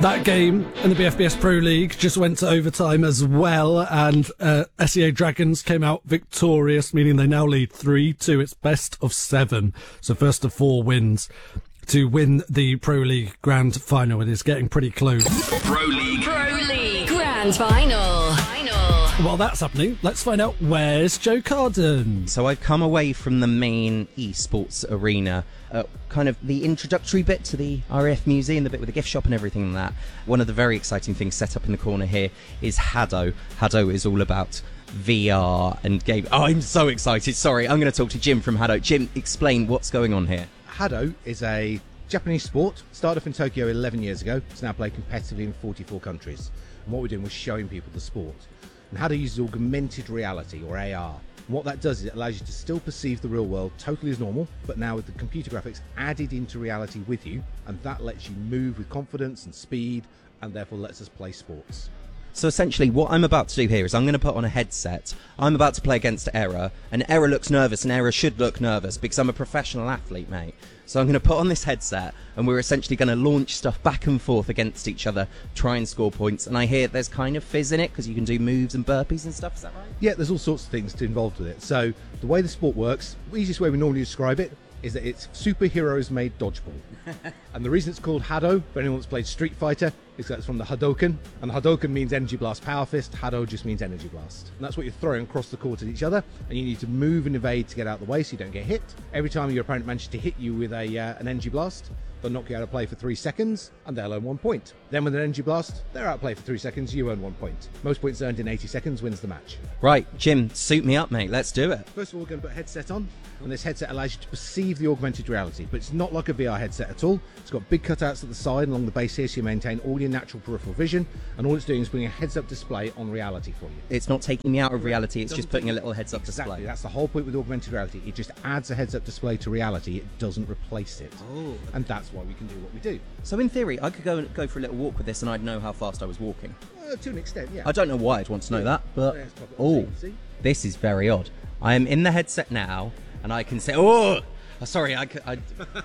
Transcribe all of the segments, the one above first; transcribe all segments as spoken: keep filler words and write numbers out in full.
That game in the B F B S Pro League just went to overtime as well, and uh, S E A Dragons came out victorious, meaning they now lead three two. It's best of seven, so first of four wins to win the Pro League Grand Final. It is getting pretty close. Pro League. Pro League Grand Final. Final. While that's happening, let's find out where's Joe Carden. So I've come away from the main esports arena, uh, kind of the introductory bit to the R A F Museum, the bit with the gift shop and everything like that. One of the very exciting things set up in the corner here is Haddo. Haddo is all about V R and game. Oh, I'm so excited. Sorry, I'm going to talk to Jim from Haddo. Jim, explain what's going on here. Haddo is a Japanese sport, started off in Tokyo eleven years ago. It's now played competitively in forty-four countries. And what we're doing was showing people the sport. And Haddo uses augmented reality, or A R. And what that does is it allows you to still perceive the real world totally as normal, but now with the computer graphics added into reality with you, and that lets you move with confidence and speed, and therefore lets us play sports. So essentially what I'm about to do here is I'm going to put on a headset. I'm about to play against Error, and Error looks nervous, and Error should look nervous because I'm a professional athlete, mate. So I'm going to put on this headset, and we're essentially going to launch stuff back and forth against each other, try and score points. And I hear there's kind of fizz in it because you can do moves and burpees and stuff. Is that right? Yeah, there's all sorts of things involved with it. So the way the sport works, the easiest way we normally describe it is that it's superheroes made dodgeball. And the reason it's called Haddo, for anyone that's played Street Fighter, is that it's from the Hadouken. And the Hadouken means Energy Blast Power Fist, Haddo just means Energy Blast. And that's what you're throwing across the court at each other, and you need to move and evade to get out of the way so you don't get hit. Every time your opponent manages to hit you with a uh, an Energy Blast, they'll knock you out of play for three seconds, and they'll earn one point. Then with an Energy Blast, they're out of play for three seconds, you earn one point. Most points earned in eighty seconds wins the match. Right, Jim, suit me up, mate. Let's do it. First of all, we're going to put a headset on, and this headset allows you to perceive the augmented reality, but it's not like a V R headset at all. It's got big cutouts at the side and along the base here, so you maintain all your natural peripheral vision, and all it's doing is putting a heads-up display on reality for you. It's not taking me out of reality, it's just putting a little heads-up Exactly, display. that's the whole point with augmented reality. It just adds a heads-up display to reality, it doesn't replace it. Oh. And that's why we can do what we do. So in theory, I could go go for a little walk with this and I'd know how fast I was walking. Uh, to an extent, yeah. I don't know why I'd want to know that, but... Yeah, it's probably- Oh, see? this is very odd. I am in the headset now, and I can say... Oh! Oh, sorry, I, I,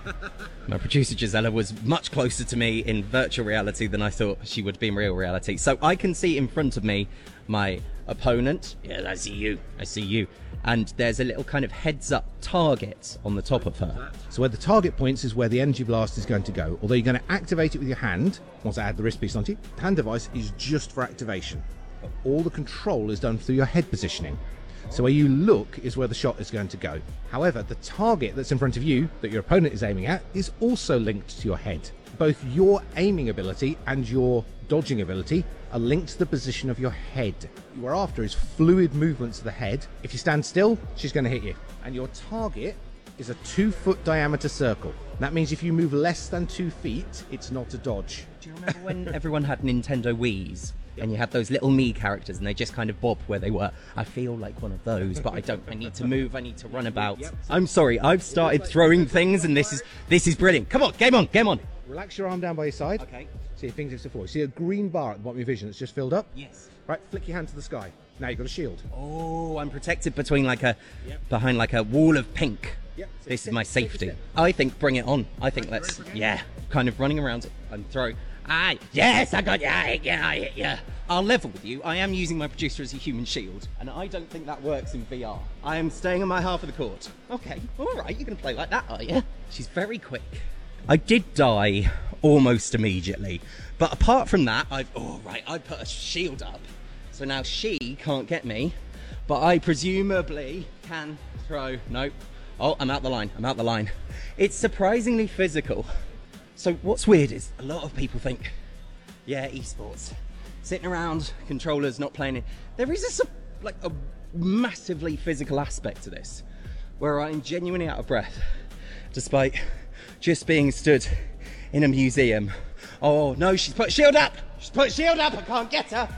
my producer Gisela was much closer to me in virtual reality than I thought she would be in real reality. So I can see in front of me my opponent. Yeah, I see you. I see you. And there's a little kind of heads-up target on the top of her. So where the target points is where the Energy Blast is going to go. Although you're going to activate it with your hand, once I add the wrist piece onto you. The hand device is just for activation. All the control is done through your head positioning. So where you look is where the shot is going to go. However, the target that's in front of you, that your opponent is aiming at, is also linked to your head. Both your aiming ability and your dodging ability are linked to the position of your head. What you're after is fluid movements of the head. If you stand still, she's going to hit you. And your target is a two foot diameter circle. That means if you move less than two feet, it's not a dodge. Do you remember when everyone had Nintendo Wiis? And you had those little me characters and they just kind of bob where they were. I feel like one of those, but I don't. I need to move, I need to run about. Yep. I'm sorry, I've started throwing things and this is this is brilliant. Come on, game on, game on. Relax your arm down by your side. Okay. See your fingertips to forward. See a green bar at the bottom of your vision that's just filled up? Yes. Right, flick your hand to the sky. Now you've got a shield. Oh, I'm protected between like a Yep. behind like a wall of pink. Yep. This is Step, my step, safety. step. I think bring it on. I think let's yeah, kind of running around and throw. Ah, yes, I got yeah, yeah, yeah, yeah. I'll level with you. I am using my producer as a human shield, and I don't think that works in V R. I am staying on my half of the court. Okay, all right, you're going to play like that, are you? She's very quick. I did die almost immediately, but apart from that, I've... Oh, right, I put a shield up, so now she can't get me, but I presumably can throw... Nope. Oh, I'm out the line. I'm out the line. It's surprisingly physical. So what's weird is a lot of people think, yeah, esports. Sitting around, controllers, not playing it. There is a, sup- like a massively physical aspect to this, where I'm genuinely out of breath, despite just being stood in a museum. Oh no, she's put a shield up! She's put a shield up, I can't get her!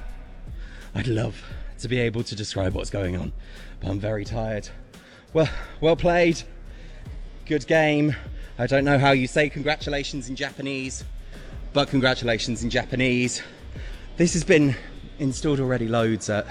I'd love to be able to describe what's going on, but I'm very tired. Well, well played. Good game. I don't know how you say congratulations in Japanese, but congratulations in Japanese. This has been installed already loads at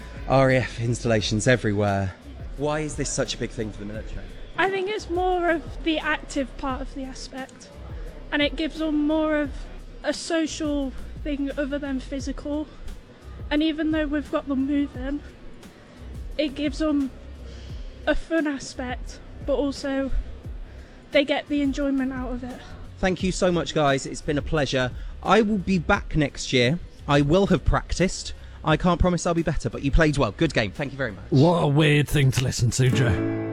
R A F installations everywhere. Why is this such a big thing for the military? I think it's more of the active part of the aspect, and it gives them more of a social thing other than physical. And even though we've got them moving, it gives them a fun aspect, but also they get the enjoyment out of it. Thank you so much, guys. It's been a pleasure. I will be back next year. I will have practiced. I can't promise I'll be better, but you played well. Good game. Thank you very much. What a weird thing to listen to, Joe.